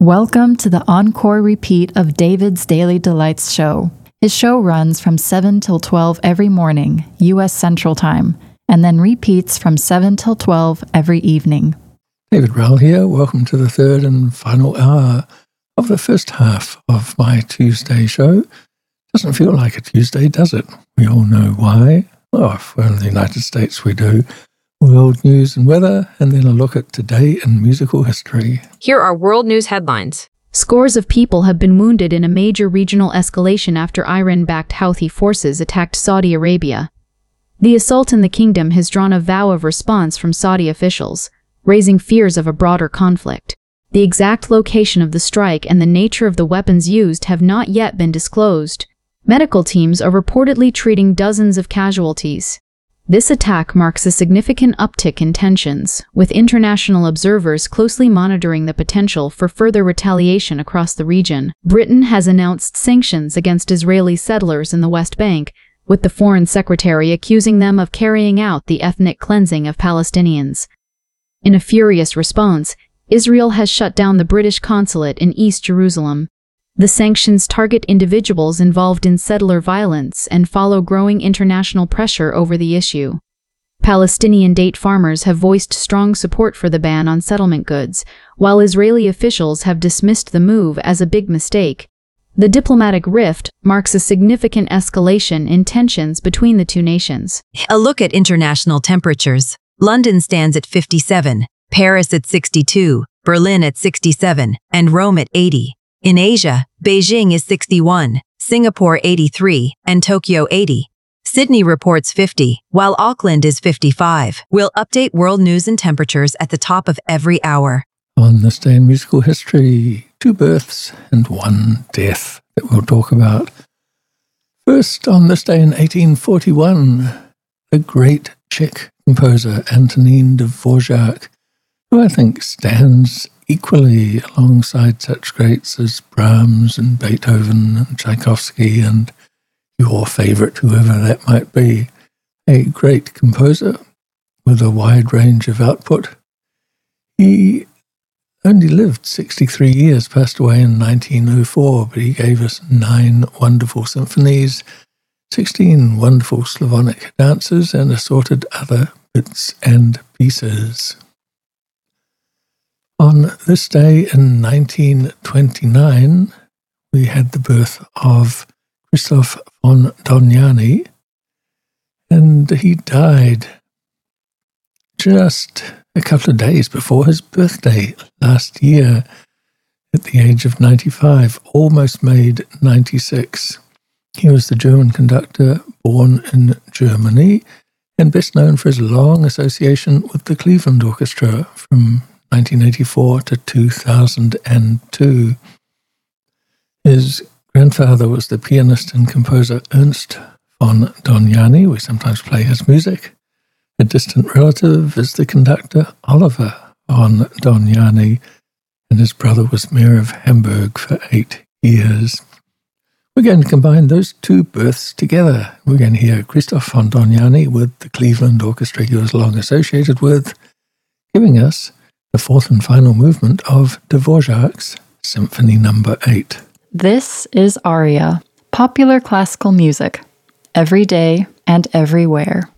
Welcome to the encore repeat of David's Daily Delights show. His show runs from 7 till 12 every morning, U.S. Central Time, and then repeats from 7 till 12 every evening. David Rowell here. Welcome to the third and final hour of the first half of my Tuesday show. Doesn't feel like a Tuesday, does it? We all know why. Oh, if we're in the United States, we do. World news and weather, and then a look at today in musical history. Here are world news headlines. Scores of people have been wounded in a major regional escalation after Iran-backed Houthi forces attacked Saudi Arabia. The assault in the kingdom has drawn a vow of response from Saudi officials, raising fears of a broader conflict. The exact location of the strike and the nature of the weapons used have not yet been disclosed. Medical teams are reportedly treating dozens of casualties. This attack marks a significant uptick in tensions, with international observers closely monitoring the potential for further retaliation across the region. Britain has announced sanctions against Israeli settlers in the West Bank, with the Foreign Secretary accusing them of carrying out the ethnic cleansing of Palestinians. In a furious response, Israel has shut down the British consulate in East Jerusalem. The sanctions target individuals involved in settler violence and follow growing international pressure over the issue. Palestinian date farmers have voiced strong support for the ban on settlement goods, while Israeli officials have dismissed the move as a big mistake. The diplomatic rift marks a significant escalation in tensions between the two nations. A look at international temperatures. London stands at 57, Paris at 62, Berlin at 67, and Rome at 80. In Asia, Beijing is 61, Singapore 83, and Tokyo 80. Sydney reports 50, while Auckland is 55. We'll update world news and temperatures at the top of every hour. On this day in musical history, 2 births and 1 death that we'll talk about. First, on this day in 1841, the great Czech composer Antonín Dvořák, who I think stands equally alongside such greats as Brahms and Beethoven and Tchaikovsky and your favorite, whoever that might be. A great composer with a wide range of output. He only lived 63 years, passed away in 1904, but he gave us 9 wonderful symphonies, 16 wonderful Slavonic dances, and assorted other bits and pieces. On this day in 1929, we had the birth of Christoph von Dohnányi, and he died just a couple of days before his birthday last year at the age of 95, almost made 96. He was the German conductor born in Germany and best known for his long association with the Cleveland Orchestra from 1984 to 2002. His grandfather was the pianist and composer Ernst von Dohnányi. We sometimes play his music. A distant relative is the conductor Oliver von Dohnányi, and his brother was mayor of Hamburg for 8 years. We're going to combine those 2 births together. We're going to hear Christoph von Dohnányi with the Cleveland Orchestra he was long associated with, giving us the 4th and final movement of Dvořák's Symphony No. 8. This is Aria, popular classical music, every day and everywhere.